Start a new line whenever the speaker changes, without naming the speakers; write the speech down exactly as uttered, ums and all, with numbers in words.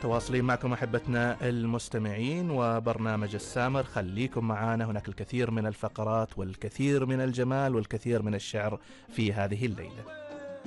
متواصلين معكم أحبتنا المستمعين وبرنامج السامر. خليكم معانا، هناك الكثير من الفقرات والكثير من الجمال والكثير من الشعر في هذه الليلة.